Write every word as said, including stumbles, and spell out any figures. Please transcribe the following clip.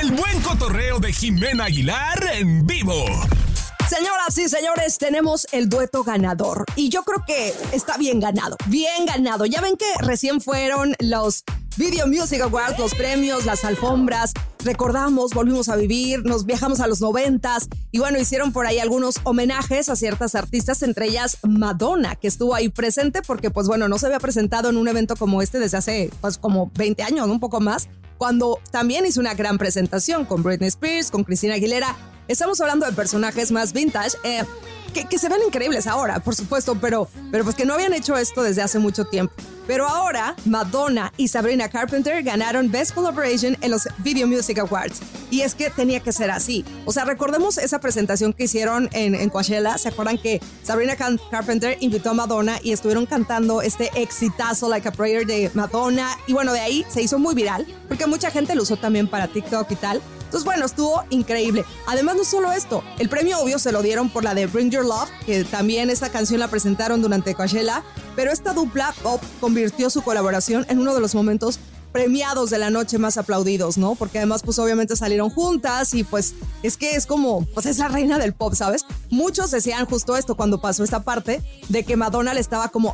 El buen cotorreo de Jimena Aguilar en vivo. Señoras y señores, tenemos el dueto ganador y yo creo que está bien ganado, bien ganado. Ya ven que recién fueron los Video Music Awards, los premios, las alfombras. Recordamos, volvimos a vivir, nos viajamos a los noventas y bueno, hicieron por ahí algunos homenajes a ciertas artistas, entre ellas Madonna, que estuvo ahí presente porque pues bueno, no se había presentado en un evento como este desde hace pues como veinte años, un poco más, cuando también hizo una gran presentación con Britney Spears, con Christina Aguilera. Estamos hablando de personajes más vintage, eh, que, que se ven increíbles ahora, por supuesto, pero, pero pues que no habían hecho esto desde hace mucho tiempo. Pero ahora, Madonna y Sabrina Carpenter ganaron Best Collaboration en los Video Music Awards. Y es que tenía que ser así. O sea, recordemos esa presentación que hicieron en, en Coachella. ¿Se acuerdan que Sabrina Carpenter invitó a Madonna y estuvieron cantando este exitazo Like a Prayer de Madonna? Y bueno, de ahí se hizo muy viral, porque mucha gente lo usó también para TikTok y tal. Entonces, bueno, estuvo increíble. Además, no solo esto, el premio obvio se lo dieron por la de Bring Your Love, que también esta canción la presentaron durante Coachella, pero esta dupla pop convirtió su colaboración en uno de los momentos premiados de la noche más aplaudidos, ¿no? Porque además, pues obviamente salieron juntas y pues es que es como, pues es la reina del pop, ¿sabes? Muchos decían justo esto cuando pasó esta parte de que Madonna le estaba como